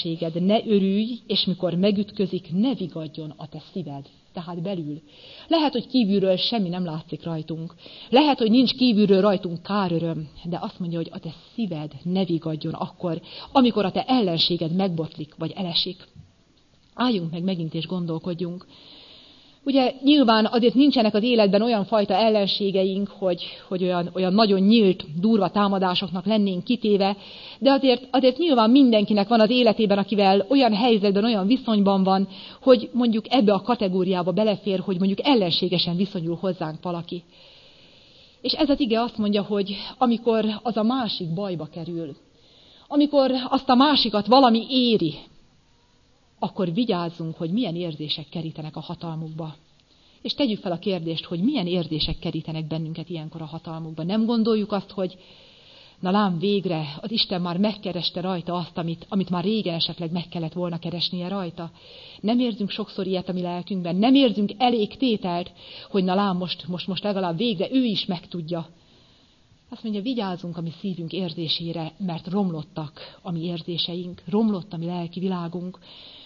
ellenséged ne örülj, és mikor megütközik, ne vigadjon a te szíved. Tehát belül. Lehet, hogy kívülről semmi nem látszik rajtunk. Lehet, hogy nincs kívülről rajtunk káröröm, de azt mondja, hogy a te szíved ne vigadjon akkor, amikor a te ellenséged megbotlik, vagy elesik. Álljunk meg megint és gondolkodjunk. Ugye nyilván azért nincsenek az életben olyan fajta ellenségeink, hogy olyan nagyon nyílt, durva támadásoknak lennénk kitéve, de azért nyilván mindenkinek van az életében, akivel olyan helyzetben, olyan viszonyban van, hogy mondjuk ebbe a kategóriába belefér, hogy mondjuk ellenségesen viszonyul hozzánk valaki. És ez az ige azt mondja, hogy amikor az a másik bajba kerül, amikor azt a másikat valami éri, akkor vigyázzunk, hogy milyen érzések kerítenek a hatalmukba. És tegyük fel a kérdést, hogy milyen érzések kerítenek bennünket ilyenkor a hatalmukba. Nem gondoljuk azt, hogy na lám végre, az Isten már megkereste rajta azt, amit már régen esetleg meg kellett volna keresnie rajta. Nem érzünk sokszor ilyet a mi lelkünkben, nem érzünk elég tételt, hogy na lám most legalább végre ő is megtudja. Azt mondja, vigyázzunk a mi szívünk érzésére, mert romlottak a mi érzéseink, romlott a mi lelki világunk.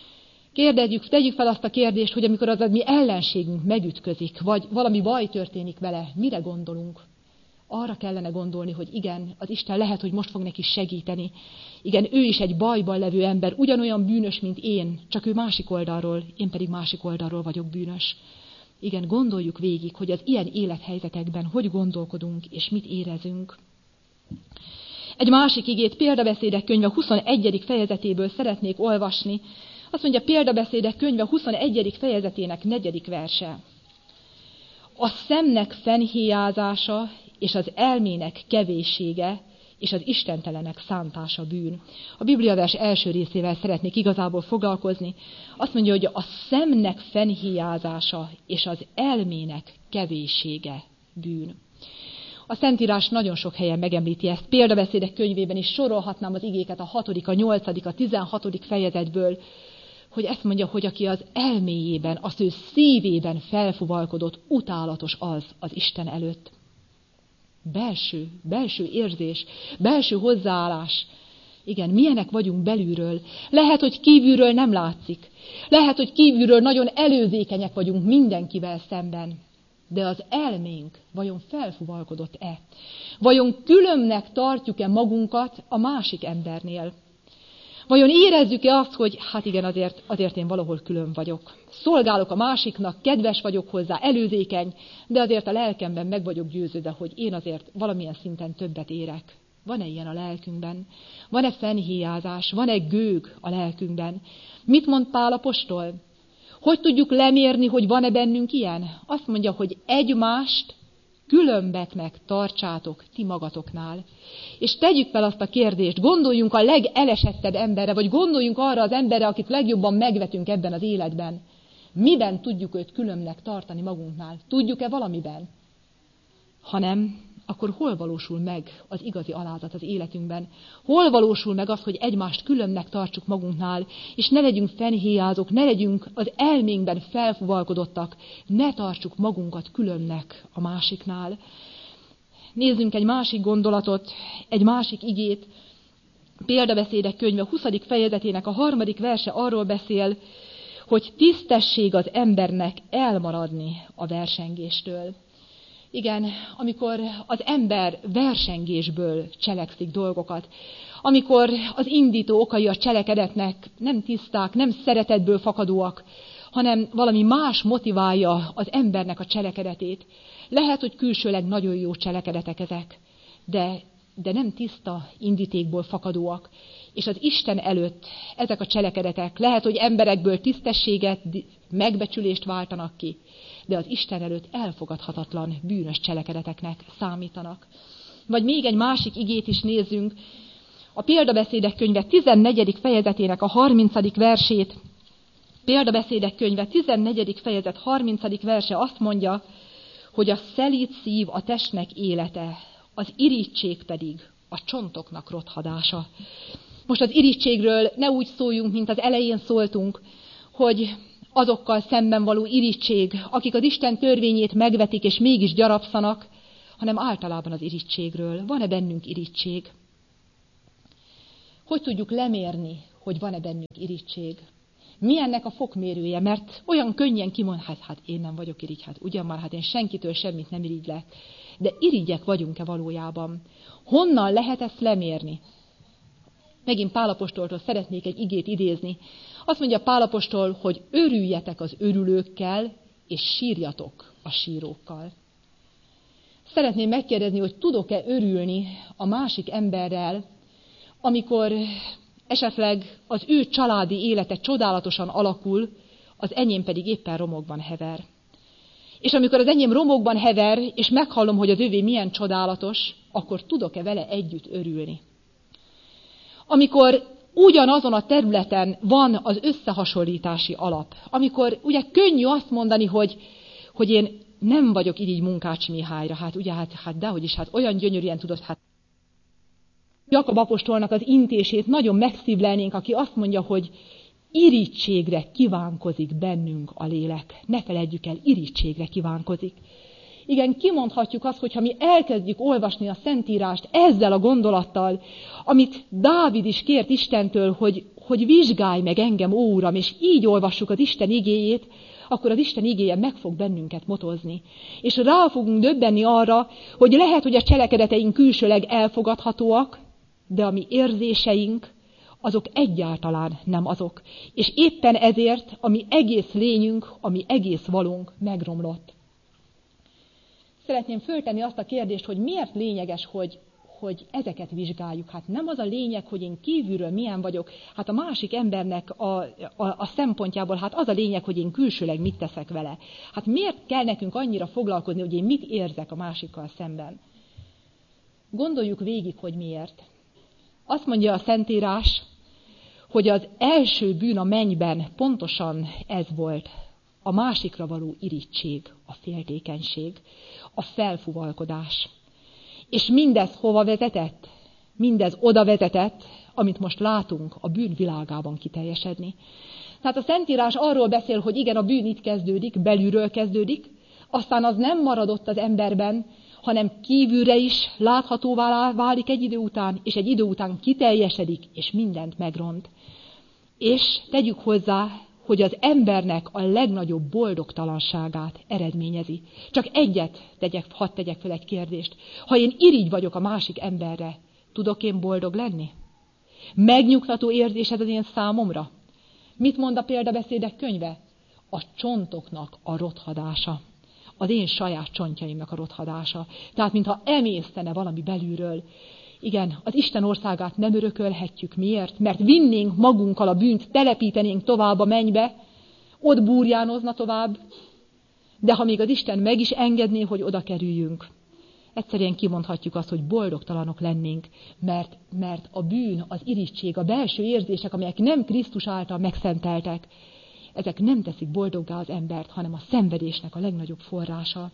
Tegyük fel azt a kérdést, hogy amikor az a mi ellenségünk megütközik, vagy valami baj történik vele, mire gondolunk? Arra kellene gondolni, hogy igen, az Isten lehet, hogy most fog neki segíteni. Igen, ő is egy bajban levő ember, ugyanolyan bűnös, mint én, csak ő másik oldalról, én pedig másik oldalról vagyok bűnös. Igen, gondoljuk végig, hogy az ilyen élethelyzetekben hogy gondolkodunk és mit érezünk. Egy másik igét Példabeszédek könyve 21. fejezetéből szeretnék olvasni. Azt mondja, Példabeszédek könyve 21. fejezetének 4. verse. A szemnek fennhéjázása és az elmének kevéssége és az istentelenek szántása bűn. A Bibliavers első részével szeretnék igazából foglalkozni. Azt mondja, hogy a szemnek fennhéjázása és az elmének kevéssége bűn. A Szentírás nagyon sok helyen megemlíti ezt. Példabeszédek könyvében is sorolhatnám az igéket a 6., a 8., a 16. fejezetből, hogy ezt mondja, hogy aki az elméjében, az ő szívében felfuvalkodott, utálatos az Isten előtt. Belső érzés, belső hozzáállás. Igen, milyenek vagyunk belülről. Lehet, hogy kívülről nem látszik. Lehet, hogy kívülről nagyon előzékenyek vagyunk mindenkivel szemben. De az elménk vajon felfuvalkodott-e? Vajon különbnek tartjuk-e magunkat a másik embernél? Vajon érezzük-e azt, hogy hát igen, azért én valahol külön vagyok. Szolgálok a másiknak, kedves vagyok hozzá, előzékeny, de azért a lelkemben meg vagyok győződve, hogy én azért valamilyen szinten többet érek. Van-e ilyen a lelkünkben? Van-e fennhéjázás? Van-e gőg a lelkünkben? Mit mond Pál apostol? Hogy tudjuk lemérni, hogy van-e bennünk ilyen? Azt mondja, hogy egymást különbeknek tartsátok ti magatoknál. És tegyük fel azt a kérdést, gondoljunk a legelesettebb emberre, vagy gondoljunk arra az emberre, akit legjobban megvetünk ebben az életben. Miben tudjuk őt különbnek tartani magunknál? Tudjuk-e valamiben? Ha nem, akkor hol valósul meg az igazi alázat az életünkben? Hol valósul meg az, hogy egymást különbnek tartsuk magunknál, és ne legyünk fennhéjázók, ne legyünk az elménkben felfuvalkodottak, ne tartsuk magunkat különnek a másiknál. Nézzünk egy másik gondolatot, egy másik igét. Példabeszédek könyve 20. fejezetének a 3. verse arról beszél, hogy tisztesség az embernek elmaradni a versengéstől. Igen, amikor az ember versengésből cselekszik dolgokat, amikor az indító okai a cselekedetnek nem tiszták, nem szeretetből fakadóak, hanem valami más motiválja az embernek a cselekedetét. Lehet, hogy külsőleg nagyon jó cselekedetek ezek, de nem tiszta indítékból fakadóak. És az Isten előtt ezek a cselekedetek lehet, hogy emberekből tisztességet, megbecsülést váltanak ki, de az Isten előtt elfogadhatatlan bűnös cselekedeteknek számítanak. Vagy még egy másik igét is nézzünk. A Példabeszédek könyve 14. fejezetének a 30. versét. Példabeszédek könyve 14. fejezet 30. verse azt mondja, hogy a szelíd szív a testnek élete, az irigység pedig a csontoknak rothadása. Most az irigységről ne úgy szóljunk, mint az elején szóltunk, hogy azokkal szemben való irigység, akik az Isten törvényét megvetik és mégis gyarapszanak, hanem általában az irigységről. Van-e bennünk irigység? Hogy tudjuk lemérni, hogy van-e bennünk irigység. Mi ennek a fokmérője? Mert olyan könnyen kimond, hát én nem vagyok irigy, ugyan már, én senkitől semmit nem irigylek. De irigyek vagyunk-e valójában? Honnan lehet ezt lemérni? Megint Pál apostoltól szeretnék egy igét idézni. Azt mondja Pál apostol, hogy örüljetek az örülőkkel, és sírjatok a sírókkal. Szeretném megkérdezni, hogy tudok-e örülni a másik emberrel, amikor esetleg az ő családi élete csodálatosan alakul, az enyém pedig éppen romokban hever. És amikor az enyém romokban hever, és meghallom, hogy az övé milyen csodálatos, akkor tudok-e vele együtt örülni. Amikor ugyanazon a területen van az összehasonlítási alap, amikor ugye könnyű azt mondani, hogy én nem vagyok irigy Munkács Mihályra, dehogy is, olyan gyönyörűen tudod, Jakab apostolnak az intését nagyon megszívlelnénk, aki azt mondja, hogy irigységre kívánkozik bennünk a lélek. Ne feledjük el, irigységre kívánkozik. Igen, kimondhatjuk azt, hogyha mi elkezdjük olvasni a Szentírást ezzel a gondolattal, amit Dávid is kért Istentől, hogy vizsgálj meg engem, ó Uram, és így olvassuk az Isten igéjét, akkor az Isten igéje meg fog bennünket motozni. És rá fogunk döbbenni arra, hogy lehet, hogy a cselekedeteink külsőleg elfogadhatóak, de a mi érzéseink, azok egyáltalán nem azok. És éppen ezért a mi egész lényünk, a mi egész valónk megromlott. Szeretném föltenni azt a kérdést, hogy miért lényeges, hogy ezeket vizsgáljuk. Nem az a lényeg, hogy én kívülről milyen vagyok, a másik embernek a szempontjából, az a lényeg, hogy én külsőleg mit teszek vele. Miért kell nekünk annyira foglalkozni, hogy én mit érzek a másikkal szemben? Gondoljuk végig, hogy miért. Azt mondja a Szentírás, hogy az első bűn a mennyben pontosan ez volt. A másikra való irigység, a féltékenység, a felfuvalkodás. És mindez hova vezetett? Mindez oda vezetett, amit most látunk a bűn világában kiteljesedni. Tehát a Szentírás arról beszél, hogy igen, a bűn itt kezdődik, belülről kezdődik, aztán az nem maradott az emberben, hanem kívülre is láthatóvá válik egy idő után, és egy idő után kiteljesedik, és mindent megront. És tegyük hozzá, hogy az embernek a legnagyobb boldogtalanságát eredményezi. Csak hadd tegyek fel egy kérdést. Ha én irigy vagyok a másik emberre, tudok én boldog lenni? Megnyugtató érzés ez az én számomra? Mit mond a példabeszédek könyve? A csontoknak a rothadása. Az én saját csontjaimnak a rothadása. Tehát, mintha emésztene valami belülről. Igen, az Isten országát nem örökölhetjük. Miért? Mert vinnénk magunkkal a bűnt, telepítenénk tovább a mennybe, ott burjánozna tovább, de ha még az Isten meg is engedné, hogy oda kerüljünk, egyszerűen kimondhatjuk azt, hogy boldogtalanok lennénk, mert a bűn, az irigység, a belső érzések, amelyek nem Krisztus által megszenteltek, ezek nem teszik boldoggá az embert, hanem a szenvedésnek a legnagyobb forrása.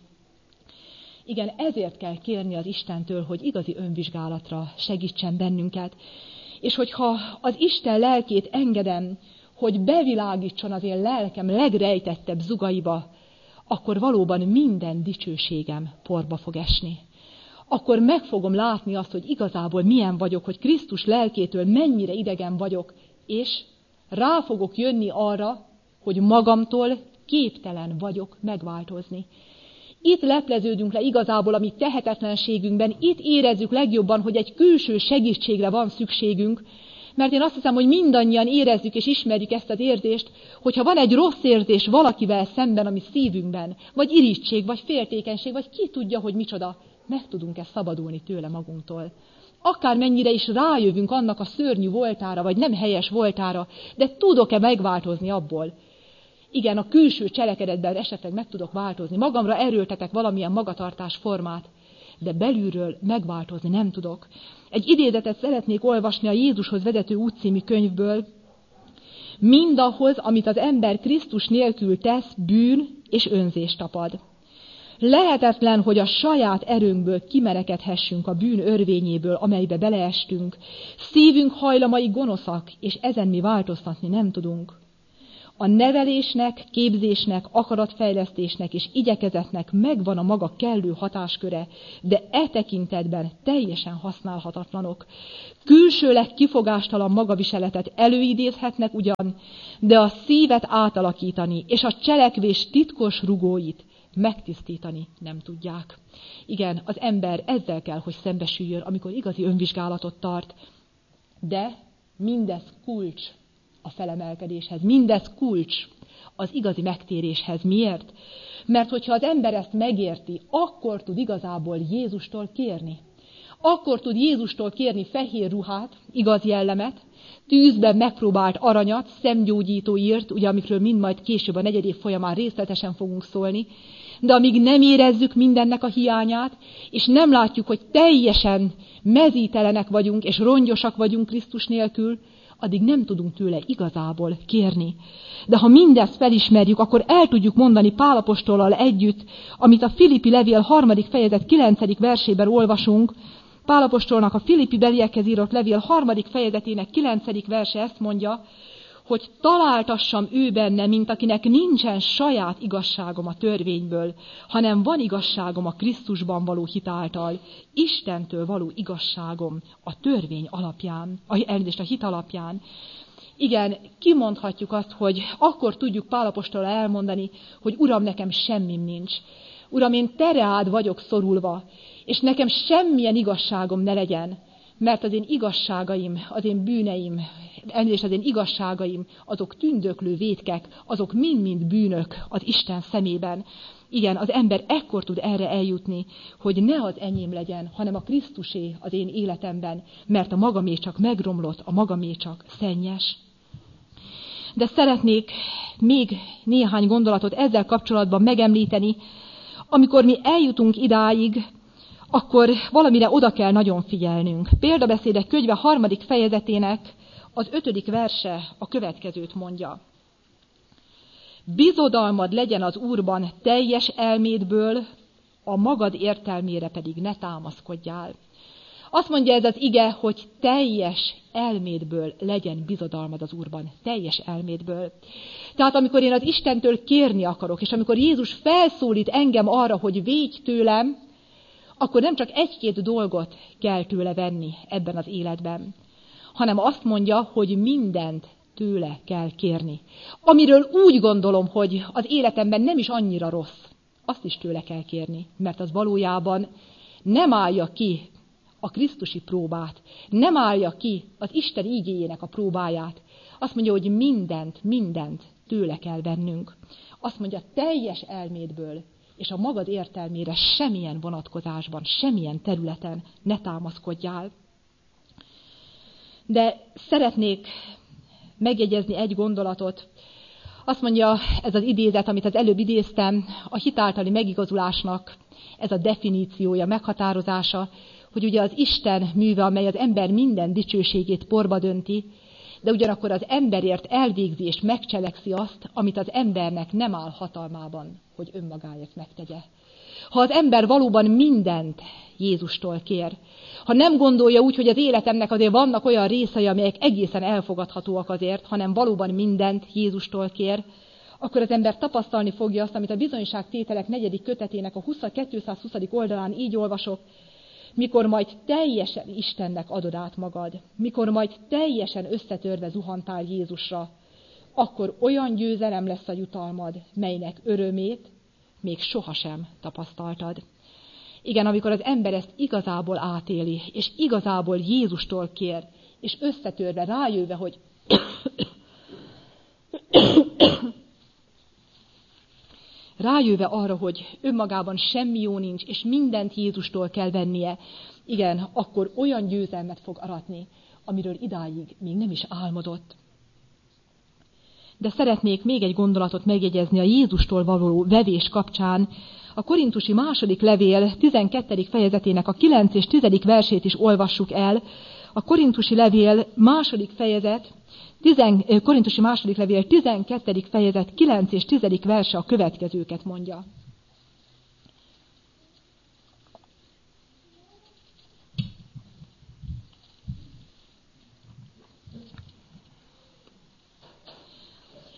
Igen, ezért kell kérni az Istentől, hogy igazi önvizsgálatra segítsen bennünket. És hogyha az Isten lelkét engedem, hogy bevilágítson az én lelkem legrejtettebb zugaiba, akkor valóban minden dicsőségem porba fog esni. Akkor meg fogom látni azt, hogy igazából milyen vagyok, hogy Krisztus lelkétől mennyire idegen vagyok, és rá fogok jönni arra, hogy magamtól képtelen vagyok megváltozni. Itt lepleződünk le igazából a mi tehetetlenségünkben, itt érezzük legjobban, hogy egy külső segítségre van szükségünk, mert én azt hiszem, hogy mindannyian érezzük és ismerjük ezt az érzést, hogyha van egy rossz érzés valakivel szemben a mi szívünkben, vagy irigység, vagy féltékenység, vagy ki tudja, hogy micsoda, meg tudunk-e szabadulni tőle magunktól. Akármennyire is rájövünk annak a szörnyű voltára, vagy nem helyes voltára, de tudok-e megváltozni abból? Igen, a külső cselekedetben esetleg meg tudok változni, magamra erőltetek valamilyen magatartás formát, de belülről megváltozni nem tudok. Egy idézetet szeretnék olvasni a Jézushoz vezető út című könyvből. Mindahhoz, amit az ember Krisztus nélkül tesz, bűn és önzés tapad. Lehetetlen, hogy a saját erőnkből kimerekedhessünk a bűn örvényéből, amelybe beleestünk. Szívünk hajlamai gonoszak, és ezen mi változtatni nem tudunk. A nevelésnek, képzésnek, akaratfejlesztésnek és igyekezetnek megvan a maga kellő hatásköre, de e tekintetben teljesen használhatatlanok. Külsőleg kifogástalan magaviseletet előidézhetnek ugyan, de a szívet átalakítani és a cselekvés titkos rugóit megtisztítani nem tudják. Igen, az ember ezzel kell, hogy szembesüljön, amikor igazi önvizsgálatot tart. De mindez kulcs a felemelkedéshez, mindez kulcs az igazi megtéréshez. Miért? Mert hogyha az ember ezt megérti, akkor tud igazából Jézustól kérni. Akkor tud Jézustól kérni fehér ruhát, igaz jellemet, tűzben megpróbált aranyat, szemgyógyító írt, ugye amikről mind majd később a 4. év folyamán részletesen fogunk szólni, de amíg nem érezzük mindennek a hiányát, és nem látjuk, hogy teljesen mezítelenek vagyunk, és rongyosak vagyunk Krisztus nélkül, addig nem tudunk tőle igazából kérni. De ha mindezt felismerjük, akkor el tudjuk mondani Pál apostollal együtt, amit a Filippi levél 3. fejezet 9. versében olvasunk. Pál apostolnak a Filippi beliekhez írott levél 3. fejezetének 9. verse ezt mondja, hogy találtassam ő benne, mint akinek nincsen saját igazságom a törvényből, hanem van igazságom a Krisztusban való hit által, Istentől való igazságom a törvény alapján, a hit alapján. Igen, kimondhatjuk azt, hogy akkor tudjuk Pál apostolra elmondani, hogy Uram, nekem semmim nincs. Uram, én tereád vagyok szorulva, és nekem semmilyen igazságom ne legyen, mert az én igazságaim, az én bűneim, és az én igazságaim, azok tündöklő vétkek, azok mind-mind bűnök az Isten szemében. Igen, az ember ekkor tud erre eljutni, hogy ne az enyém legyen, hanem a Krisztusé az én életemben, mert a magamé csak megromlott, a magamé csak szennyes. De szeretnék még néhány gondolatot ezzel kapcsolatban megemlíteni. Amikor mi eljutunk idáig, akkor valamire oda kell nagyon figyelnünk. Példabeszédek könyve 3. fejezetének az 5. verse a következőt mondja. Bizodalmad legyen az Úrban teljes elmédből, a magad értelmére pedig ne támaszkodjál. Azt mondja ez az ige, hogy teljes elmédből legyen bizodalmad az Úrban. Teljes elmédből. Tehát amikor én az Istentől kérni akarok, és amikor Jézus felszólít engem arra, hogy védj tőlem, akkor nem csak 1-2 dolgot kell tőle venni ebben az életben, hanem azt mondja, hogy mindent tőle kell kérni. Amiről úgy gondolom, hogy az életemben nem is annyira rossz, azt is tőle kell kérni, mert az valójában nem állja ki a krisztusi próbát, nem állja ki az Isten ígéjének a próbáját. Azt mondja, hogy mindent tőle kell vennünk. Azt mondja, teljes elmédből, és a magad értelmére semmilyen vonatkozásban, semmilyen területen ne támaszkodjál. De szeretnék megjegyezni egy gondolatot. Azt mondja ez az idézet, amit az előbb idéztem, a hitáltali megigazulásnak ez a definíciója, meghatározása, hogy ugye az Isten műve, amely az ember minden dicsőségét porba dönti, de ugyanakkor az emberért elvégzi és megcselekszi azt, amit az embernek nem áll hatalmában, hogy önmagáért megtegye. Ha az ember valóban mindent Jézustól kér, ha nem gondolja úgy, hogy az életemnek azért vannak olyan részei, amelyek egészen elfogadhatóak azért, hanem valóban mindent Jézustól kér, akkor az ember tapasztalni fogja azt, amit a Bizonyságtételek 4. kötetének a 220. oldalán így olvasok, mikor majd teljesen Istennek adod át magad, mikor majd teljesen összetörve zuhantál Jézusra, akkor olyan győzelem lesz a jutalmad, melynek örömét még sohasem tapasztaltad. Igen, amikor az ember ezt igazából átéli, és igazából Jézustól kér, és összetörve, rájöve, hogy rájöve arra, hogy önmagában semmi jó nincs, és mindent Jézustól kell vennie, igen, akkor olyan győzelmet fog aratni, amiről idáig még nem is álmodott. De szeretnék még egy gondolatot megjegyezni a Jézustól való vevés kapcsán. A Korintusi második levél 12. fejezetének a 9. és 10. versét is olvassuk el. A Korintusi levél második fejezet, Korintusi második levél 12. fejezet 9 és 10. verse a következőket mondja.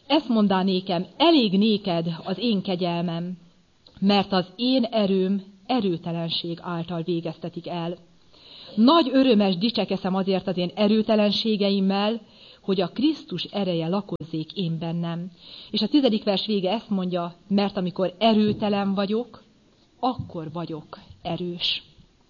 ezt mondá nékem, elég néked az én kegyelmem, mert az én erőm erőtelenség által végeztetik el. Nagy örömes dicsekeszem azért az én erőtelenségeimmel, hogy a Krisztus ereje lakozzék én bennem. És a 10. vers vége ezt mondja, mert amikor erőtelen vagyok, akkor vagyok erős.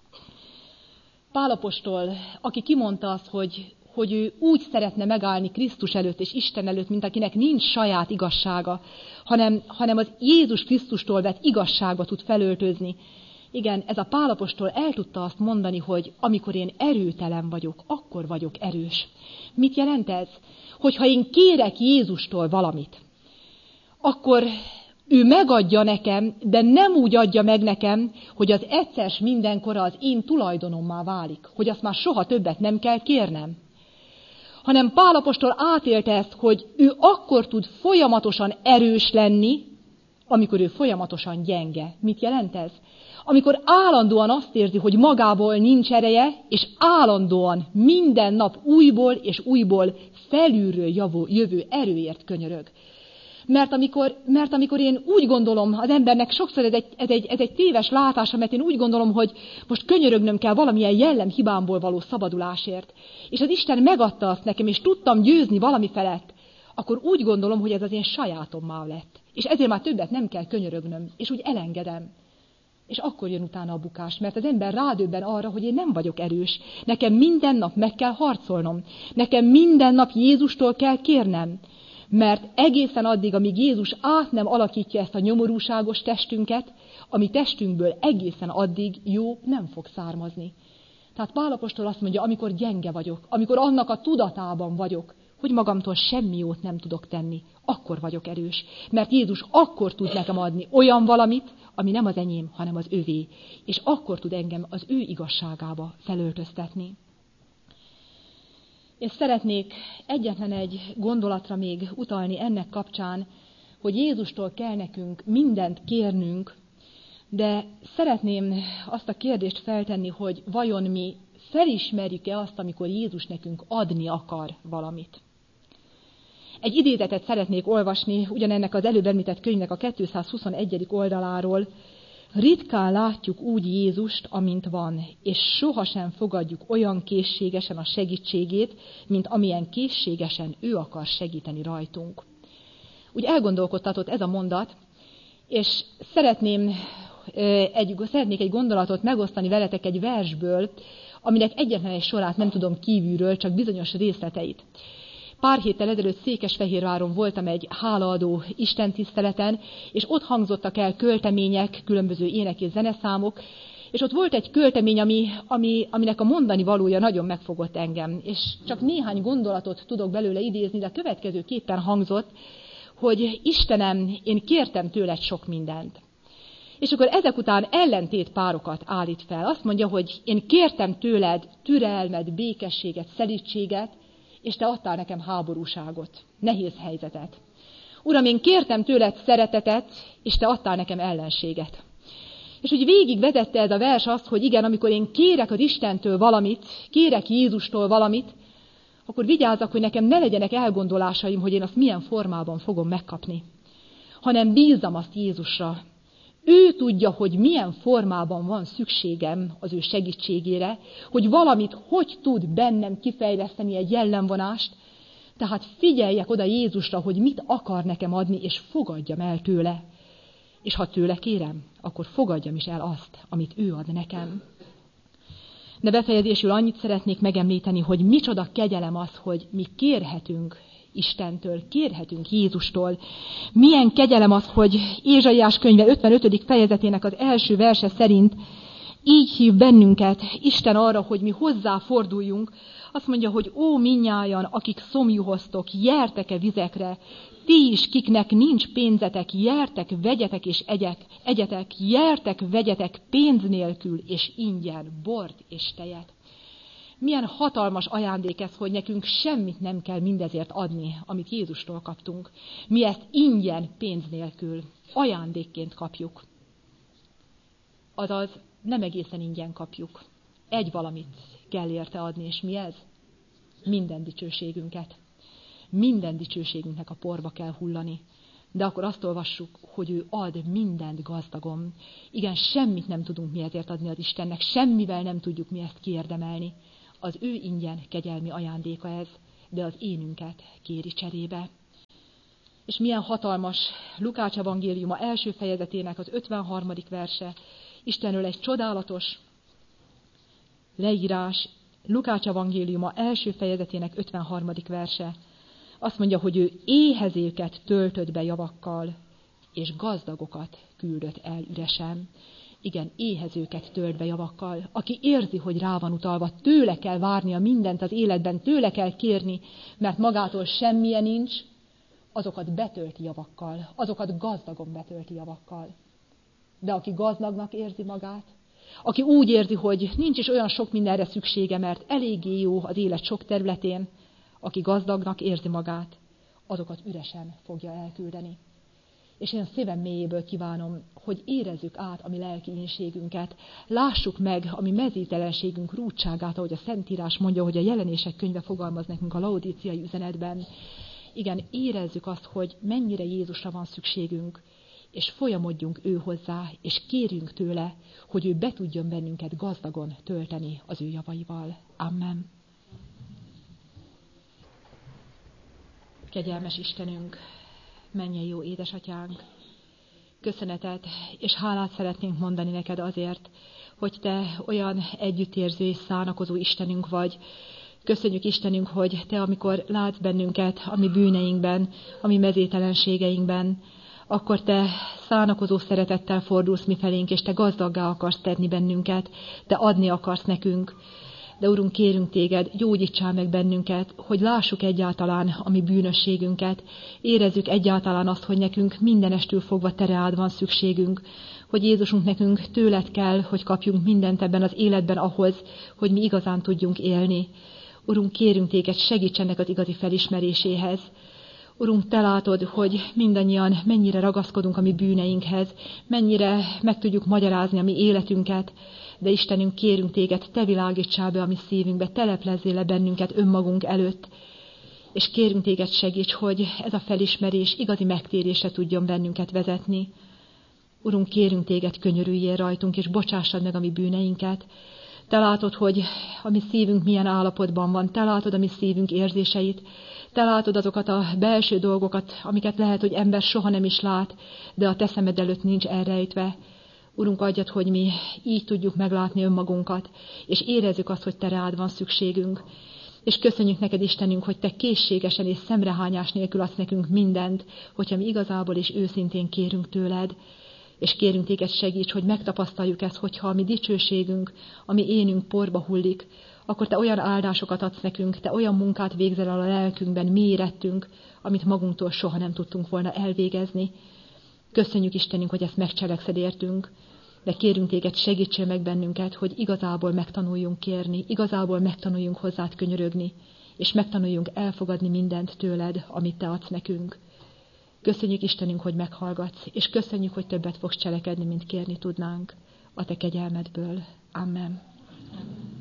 Pál apostol, aki kimondta azt, hogy ő úgy szeretne megállni Krisztus előtt és Isten előtt, mint akinek nincs saját igazsága, hanem az Jézus Krisztustól vett igazságba tud felöltözni. Igen, ez a Pál apostol el tudta azt mondani, hogy amikor én erőtelen vagyok, akkor vagyok erős. Mit jelent ez? Hogyha én kérek Jézustól valamit, akkor ő megadja nekem, de nem úgy adja meg nekem, hogy az egyszer mindenkor az én tulajdonommá válik, hogy azt már soha többet nem kell kérnem. Hanem Pál apostol átélte ezt, hogy ő akkor tud folyamatosan erős lenni, amikor ő folyamatosan gyenge. Mit jelent ez? Amikor állandóan azt érzi, hogy magából nincs ereje, és állandóan minden nap újból és újból felülről jövő erőért könyörög. Mert amikor én úgy gondolom, az embernek sokszor ez egy téves látása, mert én úgy gondolom, hogy most könyörögnöm kell valamilyen jellemhibámból való szabadulásért, és az Isten megadta azt nekem, és tudtam győzni valami felett, akkor úgy gondolom, hogy ez az én sajátommá lett. És ezért már többet nem kell könyörögnöm, és úgy elengedem. És akkor jön utána a bukás, mert az ember rádöbben arra, hogy én nem vagyok erős. Nekem minden nap meg kell harcolnom. Nekem minden nap Jézustól kell kérnem. Mert egészen addig, amíg Jézus át nem alakítja ezt a nyomorúságos testünket, a mi testünkből egészen addig jó nem fog származni. Tehát Pál apostol azt mondja, amikor gyenge vagyok, amikor annak a tudatában vagyok, hogy magamtól semmi jót nem tudok tenni, akkor vagyok erős. Mert Jézus akkor tud nekem adni olyan valamit, ami nem az enyém, hanem az övé. És akkor tud engem az ő igazságába felöltöztetni. És szeretnék egyetlen egy gondolatra még utalni ennek kapcsán, hogy Jézustól kell nekünk mindent kérnünk, de szeretném azt a kérdést feltenni, hogy vajon mi felismerjük-e azt, amikor Jézus nekünk adni akar valamit. Egy idézetet szeretnék olvasni, ugyanennek az előbb említett könyvnek a 221. oldaláról. Ritkán látjuk úgy Jézust, amint van, és sohasem fogadjuk olyan készségesen a segítségét, mint amilyen készségesen ő akar segíteni rajtunk. Úgy elgondolkodtatott ez a mondat, és szeretnék egy gondolatot megosztani veletek egy versből, aminek egyetlen egy sorát nem tudom kívülről, csak bizonyos részleteit. Pár héttel ezelőtt Székesfehérváron voltam egy hálaadó istentiszteleten, és ott hangzottak el költemények, különböző ének és zeneszámok, és ott volt egy költemény, aminek a mondani valója nagyon megfogott engem, és csak néhány gondolatot tudok belőle idézni, de a következőképpen hangzott, hogy Istenem, én kértem tőled sok mindent. És akkor ezek után ellentét párokat állít fel. Azt mondja, hogy én kértem tőled türelmet, békességet, szelídséget, és te adtál nekem háborúságot, nehéz helyzetet. Uram, én kértem tőled szeretetet, és te adtál nekem ellenséget. És úgy végig vezette ez a vers azt, hogy igen, amikor én kérek az Istentől valamit, kérek Jézustól valamit, akkor vigyázzak, hogy nekem ne legyenek elgondolásaim, hogy én azt milyen formában fogom megkapni, hanem bízzam azt Jézusra. Ő tudja, hogy milyen formában van szükségem az ő segítségére, hogy valamit hogy tud bennem kifejleszteni egy jellemvonást, tehát figyeljek oda Jézusra, hogy mit akar nekem adni, és fogadjam el tőle. És ha tőle kérem, akkor fogadjam is el azt, amit ő ad nekem. De befejezésül annyit szeretnék megemlíteni, hogy micsoda kegyelem az, hogy mi kérhetünk Istentől, kérhetünk Jézustól. Milyen kegyelem az, hogy Ézsaiás könyve 55. fejezetének az első verse szerint így hív bennünket Isten arra, hogy mi hozzáforduljunk. Azt mondja, hogy ó, mindnyájan, akik szomjuhoztok, jertek-e vizekre, ti is, kiknek nincs pénzetek, jertek, vegyetek és egyetek, jertek, vegyetek pénz nélkül és ingyen bort és tejet. Milyen hatalmas ajándék ez, hogy nekünk semmit nem kell mindezért adni, amit Jézustól kaptunk. Mi ezt ingyen, pénz nélkül, ajándékként kapjuk. Azaz nem egészen ingyen kapjuk. Egy valamit kell érte adni, és mi ez? Minden dicsőségünket. minden dicsőségünknek a porba kell hullani. De akkor azt olvassuk, hogy ő ad mindent gazdagon. Igen, semmit nem tudunk mi ezért adni az Istennek, semmivel nem tudjuk mi ezt kiérdemelni. Az ő ingyen kegyelmi ajándéka ez, de az énünket kéri cserébe. És milyen hatalmas Lukács evangéliuma első fejezetének az 53. verse, Istenről egy csodálatos leírás, Lukács evangéliuma első fejezetének 53. verse. Azt mondja, hogy ő éhezőket töltött be javakkal, és gazdagokat küldött el üresen. Igen, éhezőket tölt be javakkal. Aki érzi, hogy rá van utalva, tőle kell várnia mindent az életben, tőle kell kérni, mert magától semmilyen nincs, azokat betölti javakkal, azokat gazdagon betölti javakkal. De aki gazdagnak érzi magát, aki úgy érzi, hogy nincs is olyan sok mindenre szüksége, mert eléggé jó az élet sok területén, aki gazdagnak érzi magát, azokat üresen fogja elküldeni. És én szívem mélyéből kívánom, hogy érezzük át a mi lelki ínségünket, lássuk meg a mi mezítelenségünk rúdságát, ahogy a Szentírás mondja, hogy a Jelenések könyve fogalmaz nekünk a laodíciai üzenetben. Igen, érezzük azt, hogy mennyire Jézusra van szükségünk, és folyamodjunk ő hozzá, és kérjünk tőle, hogy ő be tudjon bennünket gazdagon tölteni az ő javaival. Amen. Kegyelmes Istenünk, mennyei jó édesatyánk, köszönetet és hálát szeretnénk mondani neked azért, hogy te olyan együttérző és szánakozó Istenünk vagy. Köszönjük Istenünk, hogy te, amikor látsz bennünket a mi bűneinkben, a mi mezételenségeinkben, akkor te szánakozó szeretettel fordulsz mi felénk, és te gazdaggá akarsz tenni bennünket, te adni akarsz nekünk. De Urunk, kérünk téged, gyógyítsál meg bennünket, hogy lássuk egyáltalán a mi bűnösségünket, érezzük egyáltalán azt, hogy nekünk mindenestül fogva te reád van szükségünk, hogy Jézusunk, nekünk tőled kell, hogy kapjunk mindent ebben az életben ahhoz, hogy mi igazán tudjunk élni. Urunk, kérünk téged, segíts ennek az igazi felismeréséhez. Urunk, te látod, hogy mindannyian mennyire ragaszkodunk a mi bűneinkhez, mennyire meg tudjuk magyarázni a mi életünket, de Istenünk, kérünk téged, te világítsál be a mi szívünkbe, teleplezzél le bennünket önmagunk előtt, és kérünk téged, segíts, hogy ez a felismerés igazi megtérésre tudjon bennünket vezetni. Urunk, kérünk téged, könyörüljél rajtunk, és bocsássad meg a mi bűneinket. Te látod, hogy a mi szívünk milyen állapotban van, te látod a mi szívünk érzéseit, te látod azokat a belső dolgokat, amiket lehet, hogy ember soha nem is lát, de a te szemed előtt nincs elrejtve. Urunk, adjad, hogy mi így tudjuk meglátni önmagunkat, és érezzük azt, hogy te rád van szükségünk. És köszönjük neked, Istenünk, hogy te készségesen és szemrehányás nélkül adsz nekünk mindent, hogyha mi igazából és őszintén kérünk tőled. És kérünk téged, segíts, hogy megtapasztaljuk ezt, hogyha a mi dicsőségünk, a mi énünk porba hullik, akkor te olyan áldásokat adsz nekünk, te olyan munkát végzel el a lelkünkben, mi érettünk, amit magunktól soha nem tudtunk volna elvégezni. Köszönjük, Istenünk, hogy ezt megcselekszed értünk, de kérünk téged, segítsél meg bennünket, hogy igazából megtanuljunk kérni, igazából megtanuljunk hozzád könyörögni, és megtanuljunk elfogadni mindent tőled, amit te adsz nekünk. Köszönjük, Istenünk, hogy meghallgatsz, és köszönjük, hogy többet fogsz cselekedni, mint kérni tudnánk a te kegyelmedből. Amen.